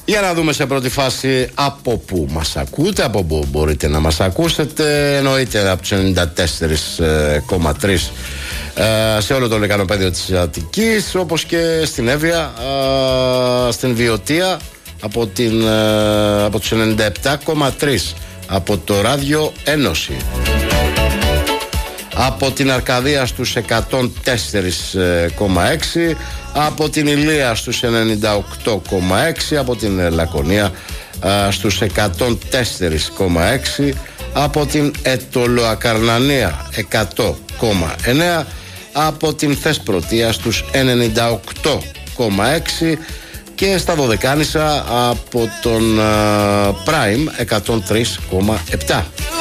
Για να δούμε σε πρώτη φάση από πού μας ακούτε, από πού μπορείτε να μας ακούσετε. Εννοείται από τους 94,3 σε όλο το λεκανοπέδιο της Αττικής, όπως και στην Εύβοια, στην Βιωτία από τους 97,3 από το ράδιο Ένωση, από την Αρκαδία στους 104,6, από την Ηλία στους 98,6, από την Λακωνία στους 104,6, από την Ετωλοακαρνανία 100,9, από την Θεσπρωτεία στους 98,6 και στα Δωδεκάνησα από τον Prime 103,7.